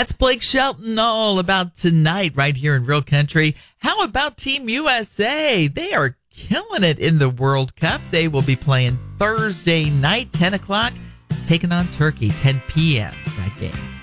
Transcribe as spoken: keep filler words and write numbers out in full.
That's Blake Shelton all about tonight right here in Real Country. How about Team U S A? They are killing it in the World Cup. They will be playing Thursday night, ten o'clock, taking on Turkey, ten p.m. that game.